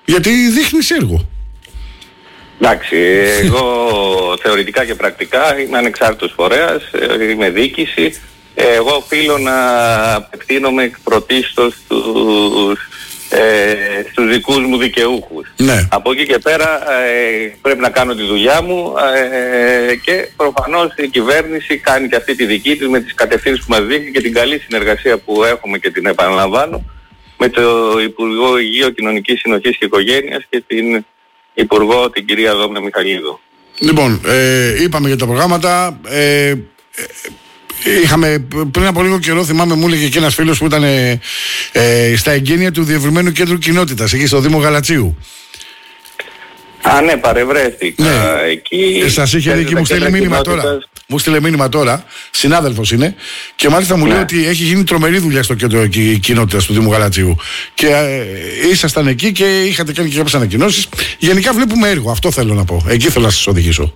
Γιατί δείχνεις έργο. Εντάξει, εγώ θεωρητικά και πρακτικά είμαι ανεξάρτητος φορέας, είμαι διοίκηση. Εγώ οφείλω να απευθύνομαι πρωτίστως στους δικούς μου δικαιούχους. Ναι. Από εκεί και πέρα πρέπει να κάνω τη δουλειά μου και προφανώς η κυβέρνηση κάνει και αυτή τη δική της με τις κατευθύνσεις που μας δείχνει και την καλή συνεργασία που έχουμε και την επαναλαμβάνω με το Υπουργό Υγείου, Κοινωνικής Συνοχής και Οικογένειας και την Υπουργό, την κυρία Δόμνα Μιχαλίδου. Λοιπόν, είπαμε για τα προγράμματα. Είχαμε πριν από λίγο καιρό, θυμάμαι, μου έλεγε και ένας φίλος που ήταν στα εγγένεια του Διευρυμένου Κέντρου Κοινότητας εκεί στο Δήμο Γαλατσίου. Ναι, παρευρέθηκα εκεί. Σας είχε δει και μου στείλε μήνυμα τώρα. Μου στείλε μήνυμα τώρα, συνάδελφος είναι, και μάλιστα μου λέει ότι έχει γίνει τρομερή δουλειά στο κέντρο κοινότητας του Δήμου Γαλατσίου. Και ήσασταν εκεί και είχατε κάνει και κάποιες ανακοινώσεις. Γενικά βλέπουμε έργο, αυτό θέλω να πω. Εκεί θέλω να σας οδηγήσω.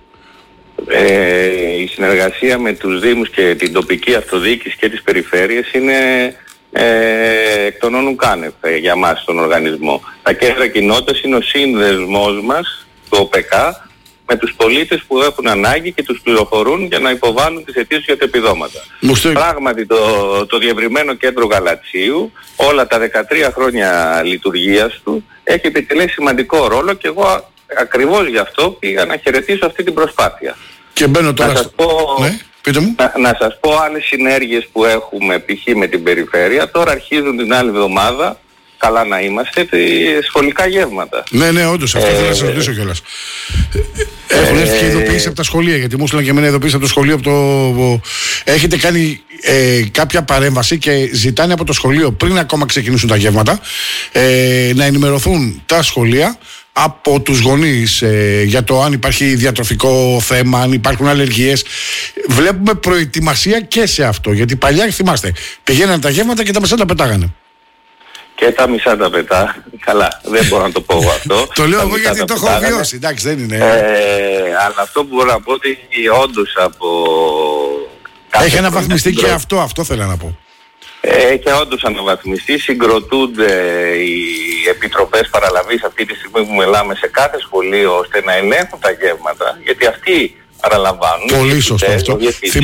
Η συνεργασία με τους Δήμους και την τοπική αυτοδιοίκηση και τις περιφέρειες είναι εκ των όνων κάνευ για μας τον οργανισμό. Τα κέντρα κοινότητας είναι ο σύνδεσμός μας, το ΟΠΕΚΑ, με τους πολίτες που έχουν ανάγκη και τους πληροφορούν για να υποβάλουν τις αιτήσεις για τα επιδόματα. Πράγματι το Διευρυμένο Κέντρο Γαλατσίου όλα τα 13 χρόνια λειτουργίας του έχει επιτελέσει σημαντικό ρόλο και εγώ ακριβώς γι' αυτό πήγα να χαιρετήσω αυτή την προσπάθεια. Και μπαίνω τώρα να σας πω άλλες συνέργειες που έχουμε π.χ. με την περιφέρεια. Τώρα αρχίζουν την άλλη εβδομάδα, καλά να είμαστε, σχολικά γεύματα. Ναι, όντως, αυτό θέλω να σας ρωτήσω κιόλας. Έχουν έρθει και ειδοποίηση από τα σχολεία, γιατί μου έστειλαν και εμένα ειδοποίηση από το σχολείο. Έχετε κάνει κάποια παρέμβαση και ζητάνε από το σχολείο, πριν ακόμα ξεκινήσουν τα γεύματα, να ενημερωθούν τα σχολεία από τους γονείς για το αν υπάρχει διατροφικό θέμα, αν υπάρχουν αλλεργίες. Βλέπουμε προετοιμασία και σε αυτό, γιατί παλιά, θυμάστε, πηγαίνανε τα γεύματα και τα μισά τα πετάγανε. Και τα μισά τα πετά. Καλά, δεν μπορώ να το πω αυτό. Το λέω εγώ γιατί το έχω βιώσει, εντάξει, δεν είναι. Αλλά αυτό που μπορώ να πω ότι όντως από... Έχει αναβαθμιστεί και αυτό θέλω να πω. Έχει όντως αναβαθμιστεί, συγκροτούνται οι επιτροπές παραλαβής αυτή τη στιγμή που μιλάμε σε κάθε σχολείο ώστε να ελέγχουν τα γεύματα, γιατί αυτοί παραλαμβάνουν. Πολύ σωστό αυτό.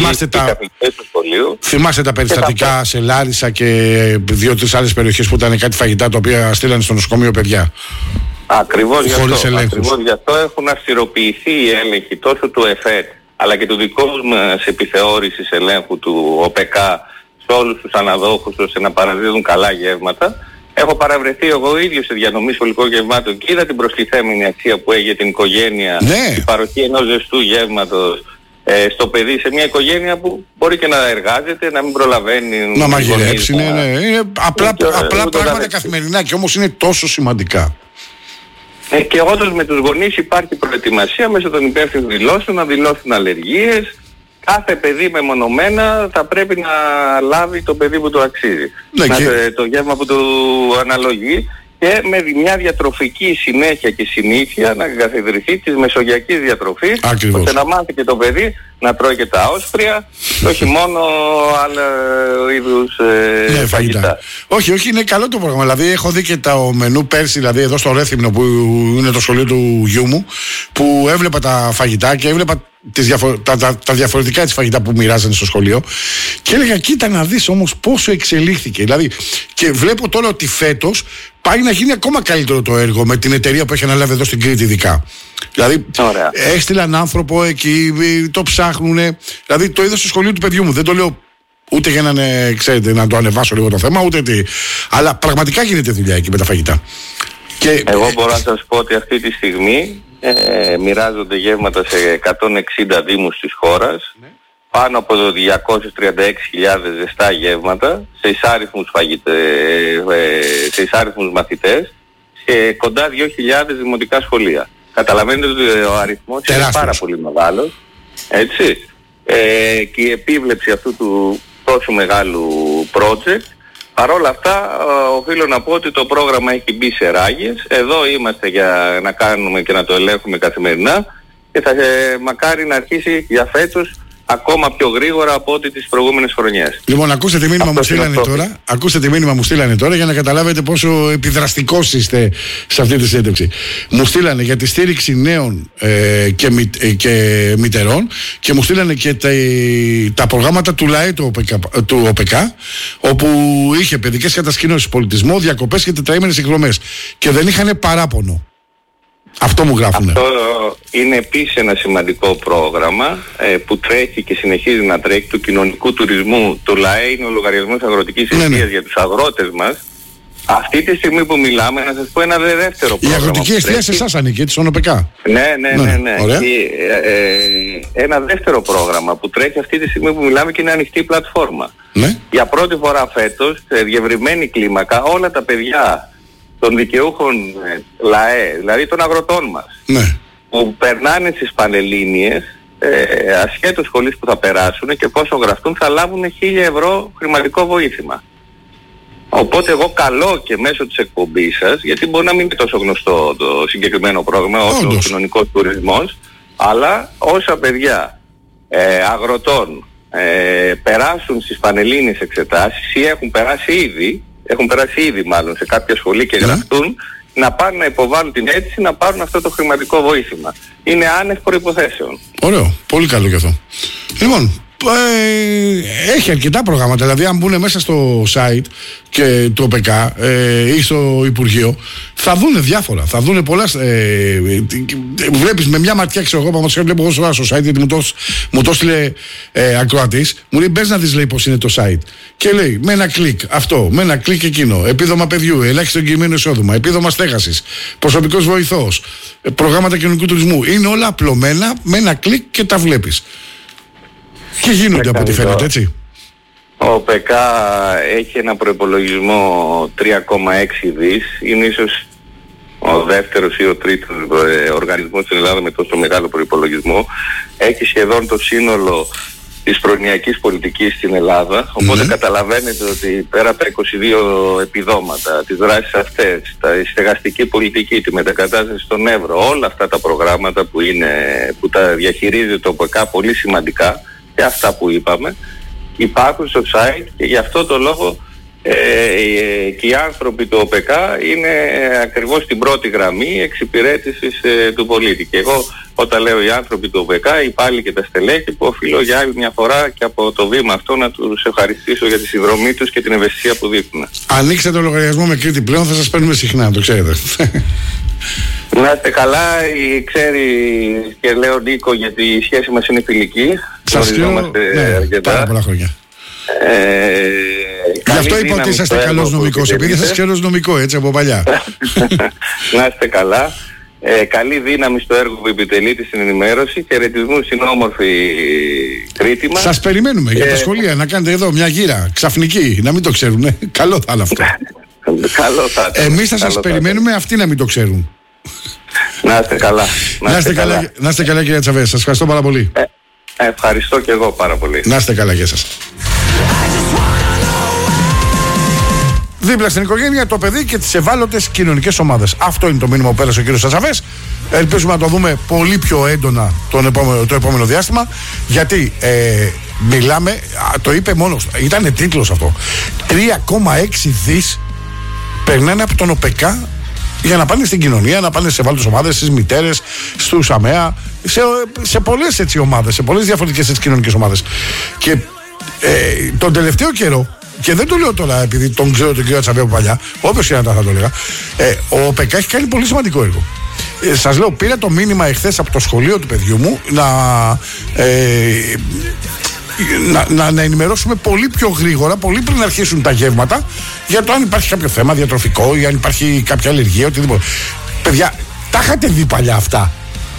Θυμάστε τα περιστατικά σε Λάρισα και 2-3 άλλες περιοχές που ήταν κάτι φαγητά τα οποία στείλανε στο νοσοκομείο παιδιά. Ακριβώς γι' αυτό έχουν αυστηροποιηθεί οι έλεγχοι τόσο του ΕΦΕΤ αλλά και του δικού μας επιθεώρησης ελέγχου του ΟΠΕΚΑ σε όλους τους αναδόχους ώστε να παραδίδουν καλά γεύματα. Έχω παραβρεθεί εγώ ίδιος σε διανομή σχολικών γευμάτων και είδα την προστιθέμενη αξία που έχει για την οικογένεια η παροχή ενός ζεστού γεύματος στο παιδί, σε μια οικογένεια που μπορεί και να εργάζεται, να μην προλαβαίνει να μαγειρέψει. Είναι απλά πράγματα καθημερινά και όμως είναι τόσο σημαντικά. Και όντως με τους γονείς υπάρχει προετοιμασία μέσα των υπεύθυνων δηλώσεων να δηλώσουν αλλεργίες. Κάθε παιδί μεμονωμένα θα πρέπει να λάβει το παιδί που του αξίζει. Το γεύμα που του αναλογεί και με μια διατροφική συνέχεια και συνήθεια να καθιδρυθεί της μεσογειακής διατροφής, ώστε να μάθει και το παιδί να τρώει και τα όσπρια και όχι μόνο άλλα είδους φαγητά. Όχι, είναι καλό το πρόγραμμα. Δηλαδή έχω δει και το μενού πέρσι, δηλαδή εδώ στο Ρέθυμνο που είναι το σχολείο του γιού μου, που έβλεπα τα φαγητά και έβλεπα τα διαφορετικά της φαγητά που μοιράζανε στο σχολείο και έλεγα κοίτα να δεις όμως πόσο εξελίχθηκε. Δηλαδή, και βλέπω τώρα ότι φέτος πάει να γίνει ακόμα καλύτερο το έργο με την εταιρεία που έχει αναλάβει εδώ στην Κρήτη ειδικά. Δηλαδή έστειλαν άνθρωπο εκεί, το ψάχνουνε. Δηλαδή το είδα στο σχολείο του παιδιού μου. Δεν το λέω ούτε για να το ανεβάσω λίγο το θέμα, ούτε τι. Αλλά πραγματικά γίνεται δουλειά εκεί με τα φαγητά. Και εγώ μπορώ να σας πω ότι αυτή τη στιγμή μοιράζονται γεύματα σε 160 δήμους της χώρας, πάνω από 236.000 ζεστά γεύματα σε εισάριθμους μαθητές σε κοντά 2.000 δημοτικά σχολεία. Καταλαβαίνετε ότι ο αριθμός είναι πάρα πολύ μεγάλος, έτσι, και η επίβλεψη αυτού του τόσο μεγάλου project. Παρ' όλα αυτά οφείλω να πω ότι το πρόγραμμα έχει μπει σε ράγες. Εδώ είμαστε για να κάνουμε και να το ελέγχουμε καθημερινά και θα μακάρι να αρχίσει για φέτος ακόμα πιο γρήγορα από ό,τι τις προηγούμενες χρονιές. Λοιπόν, ακούστε τι μήνυμα μου στείλανε τώρα. Ακούστε τι μήνυμα μου στείλανε τώρα για να καταλάβετε πόσο επιδραστικός είστε σε αυτή τη συνέντευξη. Μου στείλανε για τη στήριξη νέων και μητερών και μου στείλανε και τα προγράμματα του ΛΑΕ του ΟΠΕΚΑ, όπου είχε παιδικές κατασκηνώσεις, πολιτισμό, διακοπές και τετραήμερες εκδρομές. Και δεν είχαν παράπονο. Αυτό μου γράφουνε. Αυτό είναι επίσης ένα σημαντικό πρόγραμμα που τρέχει και συνεχίζει να τρέχει, του κοινωνικού τουρισμού. Το ΛΑΕ είναι ο λογαριασμός αγροτικής εστίας για τους αγρότες μας. Αυτή τη στιγμή που μιλάμε, να σας πω ένα δεύτερο πρόγραμμα. Η αγροτική εστία σε εσάς ανήκει, έτσι, στον ΟΠΕΚΑ. Ναι. Ωραία. Ένα δεύτερο πρόγραμμα που τρέχει αυτή τη στιγμή που μιλάμε και είναι ανοιχτή πλατφόρμα. Ναι. Για πρώτη φορά φέτος, σε διευρυμένη κλίμακα, όλα τα παιδιά των δικαιούχων ΛΑΕ, δηλαδή των αγροτών μας, Ναι. που περνάνε στις Πανελλήνιες, ασχέτως σχολής που θα περάσουν και πόσο γραφτούν, θα λάβουν 1.000 ευρώ χρηματικό βοήθημα. Οπότε εγώ καλώ και μέσω της εκπομπής σας, γιατί μπορεί να μην είναι τόσο γνωστό το συγκεκριμένο πρόγραμμα όσο ο κοινωνικός τουρισμός, αλλά όσα παιδιά αγροτών περάσουν στις Πανελλήνιες εξετάσεις ή έχουν περάσει ήδη μάλλον σε κάποια σχολή και γραφτούν, να πάνε να υποβάλουν την αίτηση να πάρουν αυτό το χρηματικό βοήθημα. Είναι άνευ προϋποθέσεων. Ωραίο, πολύ καλό και αυτό. Λοιπόν, έχει αρκετά προγράμματα. Δηλαδή, αν μπουν μέσα στο site και του ΟΠΕΚΑ ή στο Υπουργείο, θα δούνε διάφορα. Θα δούνε πολλά. Βλέπεις με μια ματιά, ξέρω εγώ, πραγματικά βλέπω εγώ στο site, γιατί μου το έστειλε ακροατής. Μου λέει, μπες να δεις, λέει, πώς είναι το site. Και λέει, με ένα κλικ αυτό, με ένα κλικ εκείνο. Επίδομα παιδιού, ελάχιστο εγγυημένο εισόδημα, επίδομα στέγασης, προσωπικός βοηθός, προγράμματα κοινωνικού τουρισμού. Είναι όλα απλωμένα με ένα κλικ και τα βλέπεις. Και γίνονται από ό,τι φαίνεται, έτσι. Ο ΟΠΕΚΑ έχει ένα προϋπολογισμό 3,6 δις. Είναι ίσως ο δεύτερος ή ο τρίτος οργανισμός στην Ελλάδα με τόσο μεγάλο προϋπολογισμό. Έχει σχεδόν το σύνολο της προνοιακής πολιτικής στην Ελλάδα. Οπότε καταλαβαίνετε ότι πέρα από τα 22 επιδόματα, τις δράσεις αυτές, η στεγαστική πολιτική, τη μετακατάσταση στον Εύρο, όλα αυτά τα προγράμματα που τα διαχειρίζεται το ΟΠΕΚΑ πολύ σημαντικά, και αυτά που είπαμε, υπάρχουν στο site, και γι' αυτό το λόγο και οι άνθρωποι του ΟΠΕΚΑ είναι ακριβώς στην πρώτη γραμμή εξυπηρέτησης του πολίτη. Και εγώ όταν λέω οι άνθρωποι του ΟΠΕΚΑ, υπάλληλοι και τα στελέχη, που οφείλω για άλλη μια φορά και από το βήμα αυτό να τους ευχαριστήσω για τη συνδρομή τους και την ευαισθησία που δείχνουν. Ανοίξτε το λογαριασμό με Κρήτη πλέον, θα σας παίρνουμε συχνά, το ξέρετε. Να είστε καλά, ξέρει και λέω Νίκο, γιατί η σχέση μας είναι φιλική. Σας λέω, πάρα πολλά χρόνια. Γι' αυτό είπα ότι είσαστε καλός νομικός, επειδή σας ξέρω ως νομικό, έτσι, από παλιά. Να είστε καλά. Καλή δύναμη στο έργο που επιτελείτε στην ενημέρωση. Χαιρετισμούς στην όμορφη Κρήτη μας. Σας περιμένουμε για τα σχολεία να κάνετε εδώ μια γύρα ξαφνική, να μην το ξέρουν. Καλό θα είναι αυτό. Καλό θα είναι. Εμείς θα σας περιμένουμε, αυτοί να μην το ξέρουν. Να είστε καλά. Να είστε καλά, κύριε Τσαβέ. Σας ευχαριστώ πάρα πολύ. Ευχαριστώ και εγώ πάρα πολύ. Να είστε καλά, γεια σας. Δίπλα στην οικογένεια, το παιδί και τις ευάλωτες κοινωνικές ομάδες. Αυτό είναι το μήνυμα που πέρασε ο κύριος Τσαβές. Ελπίζουμε να το δούμε πολύ πιο έντονα το επόμενο διάστημα. Γιατί μιλάμε, το είπε μόνος, ήταν τίτλος αυτό. 3,6 δις περνάνε από τον ΟΠΕΚΑ για να πάνε στην κοινωνία, να πάνε σε ευάλωτες ομάδες, στις μητέρες, στους ΑΜΕΑ, σε πολλές έτσι ομάδες, σε πολλές διαφορετικές έτσι κοινωνικές ομάδες. Και τον τελευταίο καιρό, και δεν το λέω τώρα επειδή τον ξέρω τον κύριο Τσαβέ από παλιά, όποιος και να θα το έλεγα, ο ΟΠΕΚΑ έχει κάνει πολύ σημαντικό έργο. Σας λέω, πήρα το μήνυμα εχθές από το σχολείο του παιδιού μου να ενημερώσουμε πολύ πιο γρήγορα, πολύ πριν αρχίσουν τα γεύματα, για το αν υπάρχει κάποιο θέμα διατροφικό ή αν υπάρχει κάποια αλλεργία, οτιδήποτε. Παιδιά, τα είχατε δει παλιά αυτά.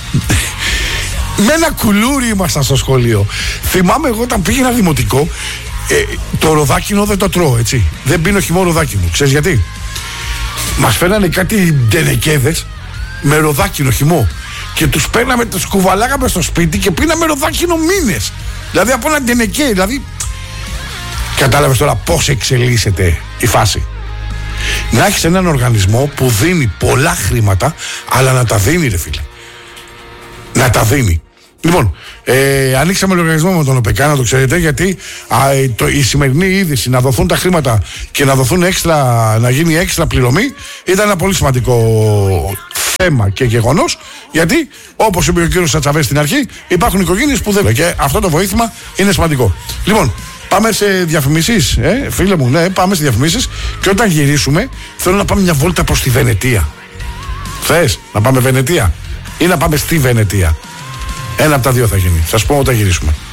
Με ένα κουλούρι ήμασταν στο σχολείο. Θυμάμαι εγώ όταν πήγαινα δημοτικό, το ροδάκινο δεν το τρώω, έτσι. Δεν πίνω χυμό ροδάκινο. Ξέρεις γιατί? Μας φέρανε κάτι ντενεκέδες με ροδάκινο χυμό και τους παίρναμε, τους κουβαλάγαμε στο σπίτι και πίναμε ροδάκινο μήνες. Δηλαδή από ένα ντενεκέ, δηλαδή. Κατάλαβες τώρα πώς εξελίσσεται η φάση. Να έχεις έναν οργανισμό που δίνει πολλά χρήματα, αλλά να τα δίνει, ρε φίλε. Να τα δίνει. Λοιπόν, ανοίξαμε λογαριασμό με τον ΟΠΕΚΑ, να το ξέρετε, γιατί η σημερινή είδηση να δοθούν τα χρήματα και να δοθούν να γίνει έξτρα πληρωμή ήταν ένα πολύ σημαντικό θέμα και γεγονός, γιατί όπως είπε ο κύριος Σατσαβές στην αρχή, υπάρχουν οικογένειες που δεν. Και αυτό το βοήθημα είναι σημαντικό. Λοιπόν, πάμε σε διαφημίσεις, φίλε μου, ναι, πάμε σε διαφημίσεις και όταν γυρίσουμε θέλω να πάμε μια βόλτα προς τη Βενετία. Θες να πάμε Βενετία ή να πάμε στη Βενετία? Ένα από τα δύο θα γίνει. Θα σας πω όταν γυρίσουμε.